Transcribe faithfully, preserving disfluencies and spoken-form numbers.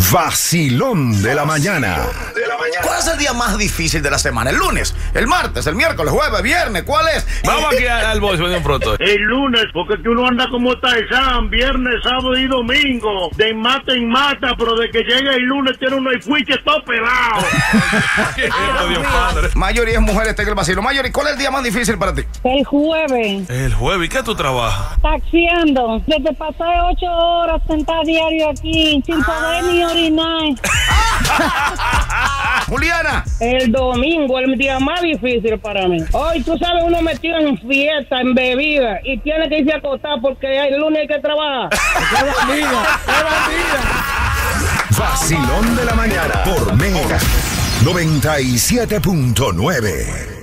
Vacilón de la mañana. ¿Cuál es el día más difícil de la semana? ¿El lunes? ¿El martes? ¿El miércoles? ¿Jueves? ¿Viernes? ¿Cuál es? Vamos aquí al voice de un pronto. El lunes, porque que uno anda como Tarzán, viernes, sábado y domingo, de mata en mata, pero de que llegue el lunes tiene uno y fuiche todo pelado. Dios padre. Mayori es mujer, este que el vacilo. Mayori, ¿cuál es el día más difícil para ti? El jueves, El jueves, ¿y qué tú trabajas? taxiando. Desde pasé ocho horas sentada diario aquí, sin poder ni orinar. Juliana. El domingo, el día más difícil para mí. Hoy, tú sabes, uno metido en fiesta, en bebida, y tiene que irse a acostar porque el lunes hay que trabajar. Vacilón de la mañana por Mega noventa y siete punto nueve.